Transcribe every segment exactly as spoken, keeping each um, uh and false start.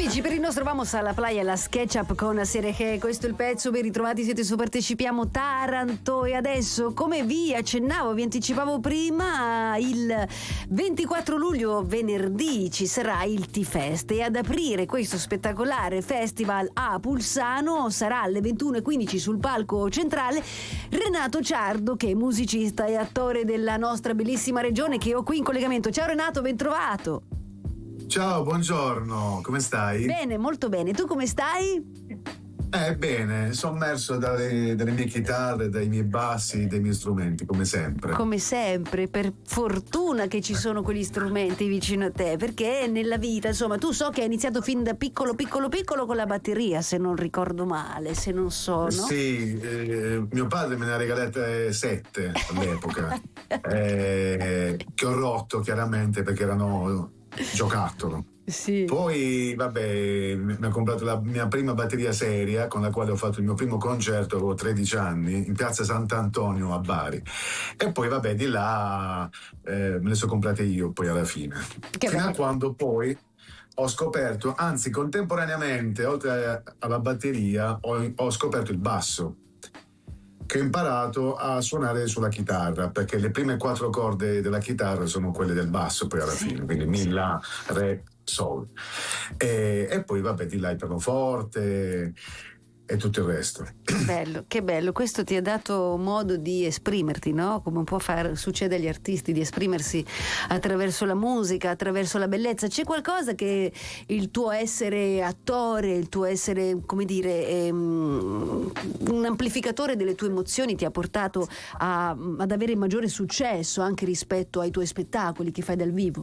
Amici, per il nostro Vamos alla Playa, la SketchUp con Serechè, questo è il pezzo, ben ritrovati, siete su Partecipiamo Taranto. E adesso, come vi accennavo, vi anticipavo prima, il ventiquattro luglio, venerdì, ci sarà il T-Fest, e ad aprire questo spettacolare festival a Pulsano sarà alle ventuno e quindici sul palco centrale Renato Ciardo, che è musicista e attore della nostra bellissima regione, che ho qui in collegamento. Ciao Renato, ben trovato. Ciao, buongiorno, come stai? Bene, molto bene. Tu come stai? Eh, bene, sommerso dalle, dalle mie chitarre, dai miei bassi, dai miei strumenti, come sempre. Come sempre, per fortuna che ci sono quegli strumenti vicino a te, perché nella vita, insomma, tu so che hai iniziato fin da piccolo, piccolo, piccolo con la batteria, se non ricordo male, se non so, no? Sì, eh, mio padre me ne ha regalate sette all'epoca, eh, che ho rotto chiaramente perché erano giocattolo. Sì. Poi, vabbè, mi ha comprato la mia prima batteria seria con la quale ho fatto il mio primo concerto, avevo tredici anni, in piazza Sant'Antonio a Bari. E poi, vabbè, di là eh, me le sono comprate io poi alla fine. Che Fino bello. a quando poi ho scoperto, anzi contemporaneamente, oltre alla batteria, ho, ho scoperto il basso, che ho imparato a suonare sulla chitarra, perché le prime quattro corde della chitarra sono quelle del basso poi alla Sì, fine, quindi mi, la, re, sol. E, e poi vabbè di là il pianoforte e tutto il resto. Che bello, che bello. Questo ti ha dato modo di esprimerti, no? Come un po' far, succede agli artisti, di esprimersi attraverso la musica, attraverso la bellezza. C'è qualcosa che il tuo essere attore, il tuo essere, come dire, ehm, un amplificatore delle tue emozioni ti ha portato a, ad avere maggiore successo anche rispetto ai tuoi spettacoli che fai dal vivo?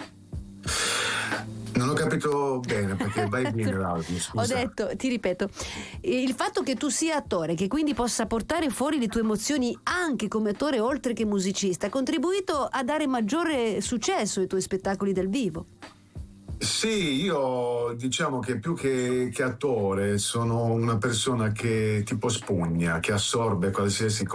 Non ho capito bene perché vai bene l'audio, scusa. Ho detto, ti ripeto, il fatto che tu sia attore, che quindi possa portare fuori le tue emozioni anche come attore oltre che musicista, ha contribuito a dare maggiore successo ai tuoi spettacoli dal vivo. Sì, io diciamo che più che, che attore sono una persona che tipo spugna, che assorbe qualsiasi cosa